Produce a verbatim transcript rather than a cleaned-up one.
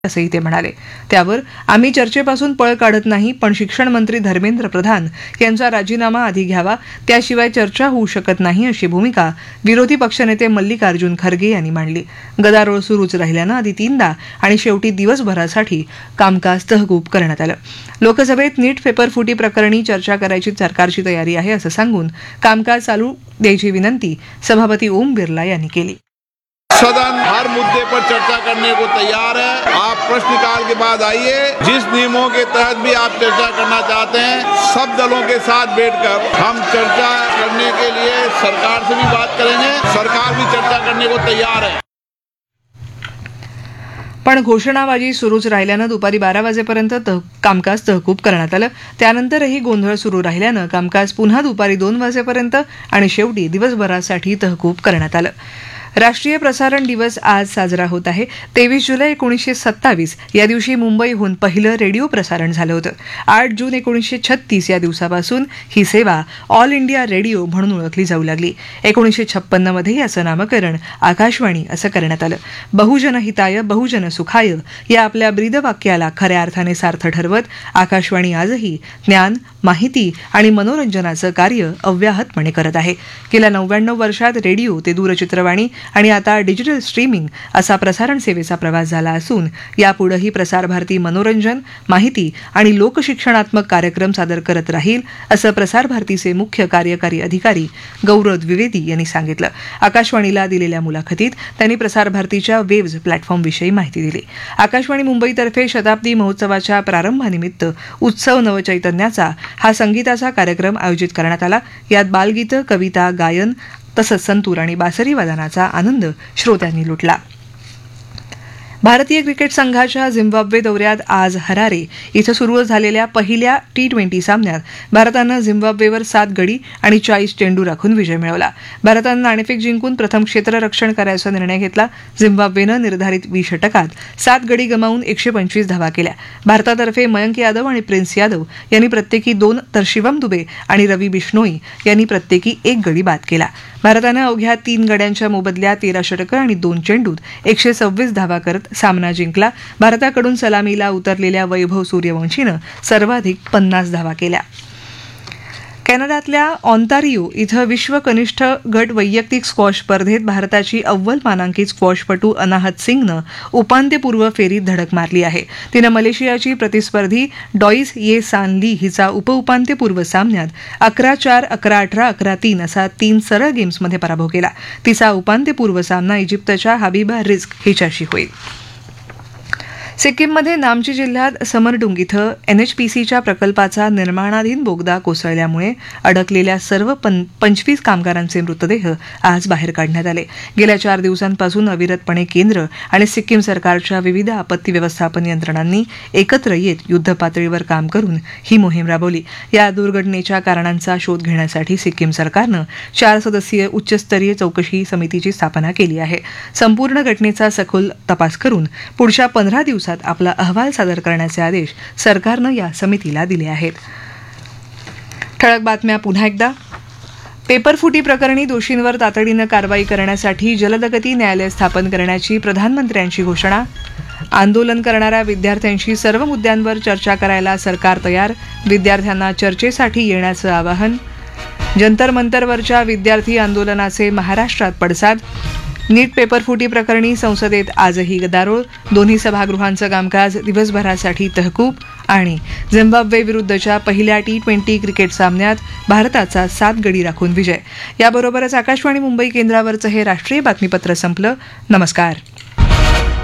असंही ते म्हणाले. त्यावर आम्ही चर्चेपासून पळ काढत नाही, पण शिक्षण मंत्री धर्मेंद्र प्रधान यांचा राजीनामा आधी घ्यावा, त्याशिवाय चर्चा होऊ शकत नाही अशी भूमिका विरोधी पक्षनेते मल्लिकार्जुन खरगे यांनी मांडली. गदारोळ सुरूच राहिल्यानं आधी तीनदा आणि शेवटी दिवसभरासाठी कामकाज तहकूब करण्यात आलं. लोकसभेत नीट पेपरफुटी प्रकरणी चर्चा करायची सरकारची तयारी आहे असं सांगून कामकाज चालू द्यायची विनंती सभापती ओम बिर्ला यांनी केली. सदन हर मुद्दे पर चर्चा करने को तैयार है. आप प्रश्नकाल के बाद आइए. जिस नियमों के तहत भी आप चर्चा करना चाहते हैं, सब दलों के साथ बैठकर हम चर्चा करने के लिए सरकार से भी बात करेंगे. सरकार भी चर्चा करने को तैयार है. पण घोषणाबाजी सुरूच राहिल्यानं दुपारी बारा वाजेपर्यंत तह, कामकाज तहकूब करण्यात आलं. त्यानंतरही गोंधळ सुरू राहिल्यानं कामकाज पुन्हा दुपारी दोन वाजेपर्यंत आणि शेवटी दिवसभरासाठी तहकूब करण्यात आलं. राष्ट्रीय प्रसारण दिवस आज साजरा होत आहे. तेवीस जुलै एकोणीसशे सत्तावीस या दिवशी मुंबईहून पहिलं रेडिओ प्रसारण झालं होतं. आठ जून एकोणीसशे छत्तीस या दिवसापासून ही सेवा ऑल इंडिया रेडिओ म्हणून ओळखली जाऊ लागली. एकोणीसशे छप्पन्न मध्ये याचं नामकरण आकाशवाणी असं करण्यात आलं. बहुजन हिताय बहुजन सुखाय या आपल्या ब्रीदवाक्याला खऱ्या अर्थाने सार्थ ठरवत आकाशवाणी आजही ज्ञान, माहिती आणि मनोरंजनाचं कार्य अव्याहतपणे करत आहे. गेल्या नव्याण्णव वर्षात रेडिओ ते दूरचित्रवाणी आणि आता डिजिटल स्ट्रीमिंग असा प्रसारण सेवेचा प्रवास झाला असून यापुढेही प्रसार भारती मनोरंजन, माहिती आणि लोकशिक्षणात्मक कार्यक्रम सादर करत राहील असं प्रसार भारतीचे मुख्य कार्यकारी अधिकारी गौरव द्विवेदी यांनी सांगितलं. आकाशवाणीला दिलेल्या मुलाखतीत त्यांनी प्रसार भारतीच्या वेव्ज प्लॅटफॉर्मविषयी माहिती दिली. आकाशवाणी मुंबईतर्फे शताब्दी महोत्सवाच्या प्रारंभानिमित्त उत्सव नवचैतन्याचा हा संगीताचा कार्यक्रम आयोजित करण्यात आला. यात बालगीतं, कविता, गायन तसंच संतूर आणि बासरी वादनाचा आनंद श्रोत्यांनी लुटला. भारतीय क्रिकेट संघाच्या झिम्बाब्वे दौऱ्यात आज हरारे इथं सुरू झालेल्या पहिल्या टी ट्वेंटी सामन्यात भारतानं झिम्बाब्वेवर सात गडी आणि चाळीस चेंडू राखून विजय मिळवला. भारतानं नाणेफेक जिंकून प्रथम क्षेत्ररक्षण करायचा निर्णय घेतला. झिम्बाब्वेनं निर्धारित वीस षटकात सात गडी गमावून एकशे पंचवीस धावा केल्या. भारतातर्फे मयंक यादव आणि प्रिन्स यादव यांनी प्रत्येकी दोन तर शिवम दुबे आणि रवी बिश्नोई यांनी प्रत्येकी एक गडी बाद केला. भारतानं अवघ्या तीन गड्यांच्या मोबदल्यात तेरा षटकं आणि दोन चेंडूत एकशे सव्वीस धावा करत सामना जिंकला. भारताकडून सलामीला उतरलेल्या वैभव सूर्यवंशीनं सर्वाधिक पन्नास धावा केल्या. कॅनडातल्या ऑन्टारियो इथं विश्व कनिष्ठ गट वैयक्तिक स्क्वॉश स्पर्धेत भारताची अव्वल मानांकित स्क्वॉशपटू अनाहत सिंगनं उपांत्यपूर्व फेरीत धडक मारली आहे. तिनं मलेशियाची प्रतिस्पर्धी डॉईस ये सान ली हिचा उपउपांत्यपूर्व सामन्यात अकरा चार, अकरा अठरा, अकरा तीन असा तीन सरळ गेम्समध्ये पराभव केला. तिचा उपांत्यपूर्व सामना इजिप्तच्या हबीबा रिझक हिच्याशी होईल. सिक्कीममध्ये नामची जिल्ह्यात समरडुंग इथं एनएचपीसीच्या प्रकल्पाचा निर्माणाधीन बोगदा कोसळल्यामुळे अडकलेल्या सर्व पं पंचवीस कामगारांचे मृतदेह आज बाहेर काढण्यात आले. गेल्या चार दिवसांपासून अविरतपणे केंद्र आणि सिक्कीम सरकारच्या विविध आपत्ती व्यवस्थापन यंत्रणांनी एकत्र येत युद्धपातळीवर काम करून ही मोहीम राबवली. या दुर्घटनेच्या कारणांचा शोध घेण्यासाठी सिक्कीम सरकारनं चार सदस्यीय उच्चस्तरीय चौकशी समितीची स्थापना केली आहे. संपूर्ण घटनेचा सखोल तपास करून पुढच्या पंधरा दिवसात आपला अहवाल सादर करण्याचे आदेश सरकारनं या समितीला दिले आहेत. ठळक बातम्या पुन्हा एकदा. पेपरफुटी प्रकरणी दोषींवर तातडीनं कारवाई करण्यासाठी जलदगती न्यायालय स्थापन करण्याची प्रधानमंत्र्यांची घोषणा. आंदोलन करणाऱ्या विद्यार्थ्यांशी सर्व मुद्द्यांवर चर्चा करायला सरकार तयार, विद्यार्थ्यांना चर्चेसाठी येण्याचं आवाहन. जंतर मंतरवरच्या विद्यार्थी आंदोलनाचे महाराष्ट्रात पडसाद. नीट पेपरफुटी प्रकरणी संसदेत आजही गदारोळ, दोन्ही सभागृहांचं कामकाज दिवसभरासाठी तहकूब. आणि झिम्बाब्वे विरुद्धच्या पहिल्या टी ट्वेंटी क्रिकेट सामन्यात भारताचा सात गडी राखून विजय. याबरोबरच आकाशवाणी मुंबई केंद्रावरचं हे राष्ट्रीय बातमीपत्र संपलं. नमस्कार.